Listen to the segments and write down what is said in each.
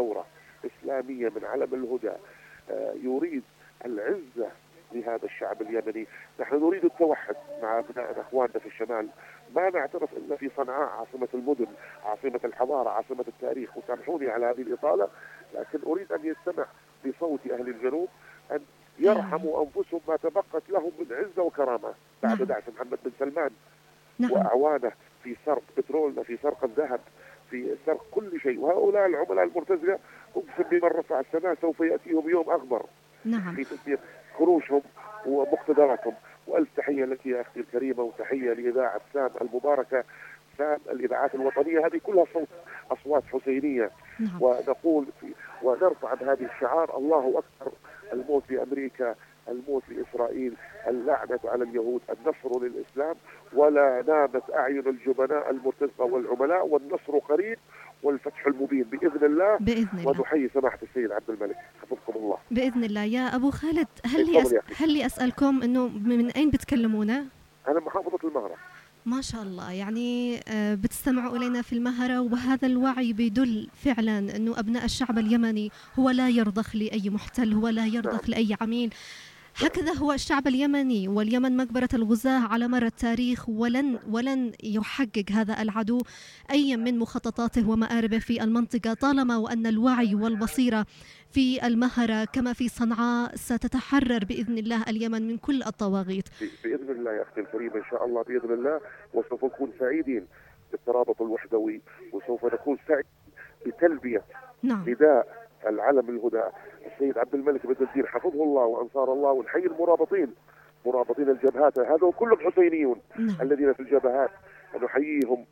ثورة إسلامية من علم الهدى يريد العزة لهذا الشعب اليمني. نحن نريد التوحد مع أبنائنا أخواننا في الشمال. ما نعترف إلا في صنعاء عاصمة المدن، عاصمة الحضارة، عاصمة التاريخ، وسامحوني على هذه الإطالة، لكن أريد أن يستمع بصوت أهل الجنوب أن يرحموا أنفسهم ما تبقت لهم من عزة وكرامة بعد دعس محمد بن سلمان وأعوانه في سرق بترولنا، في سرق الذهب، في سرق كل شيء. وهؤلاء العملاء المرتزقة أقسم بمن رفع السماء سوف يأتيهم يوم أخبر في تدمير كروشهم ومقتدراتهم. وألف تحية لك يا أختي الكريمة، وتحية لإذاعة سام المباركة، سام الإذاعات الوطنية، هذه كلها أصوات حسينية. ونقول ونرفع بهذه الشعار: الله أكبر، الموت في أمريكا، الموت في إسرائيل، اللعنة على اليهود، النصر للإسلام، ولا نامت أعين الجبناء المرتزقة والعملاء، والنصر قريب والفتح المبين بإذن الله. بإذن الله. ونحيي سماحة السيد عبد الملك حفظكم الله. بإذن الله. يا أبو خالد، هل لي أسألكم أنه من أين بتكلمونا؟ أنا محافظة المهرة. ما شاء الله، يعني بتستمعوا إلينا في المهرة، وهذا الوعي بيدل فعلا أنه أبناء الشعب اليمني هو لا يرضخ لأي محتل، هو لا يرضخ لأي عميل. هكذا هو الشعب اليمني، واليمن مقبرة الغزاة على مر التاريخ، ولن يحقق هذا العدو أي من مخططاته ومآربه في المنطقة، طالما وأن الوعي والبصيرة في المهرة كما في صنعاء ستتحرر بإذن الله اليمن من كل الطواغيت. بإذن الله يا أختي الكريمة، إن شاء الله بإذن الله. وسوف نكون سعيدين بالترابط الوحدوي، وسوف نكون سعيدين بتلبية نداء العلم الهدى السيد عبد الملك بن الدين حفظه الله وأنصار الله. ونحيي مرابطين الجبهات، هذول كلهم حسينيون الذين في الجبهات، نحييهم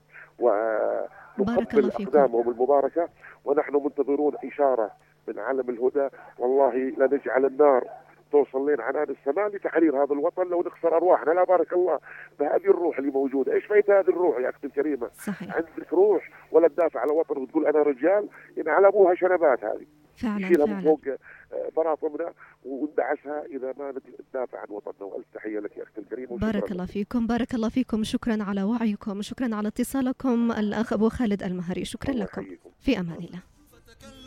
ونقبل أقدامهم المباركة. ونحن منتظرون إشارة من علم الهدى، والله لنجعل النار توصل لنا عنان السماء لتحرير هذا الوطن لو نخسر أرواحنا. لا بارك الله بهذه الروح اللي موجودة. إيش فايدة هذه الروح يا أختي الكريمة؟ صحيح. عندك روح ولا تدافع على وطن وتقول أنا رجال، إن على أبوها شنبات هذه نشيلها من فوق براطمنا وندعسها إذا ما ندافع عن وطننا. وألف تحية لك يا أختي الكريمة. بارك الله فيكم، شكرا على وعيكم، شكرا على اتصالكم الأخ أبو خالد المهري، شكرا لكم. في أمان الله.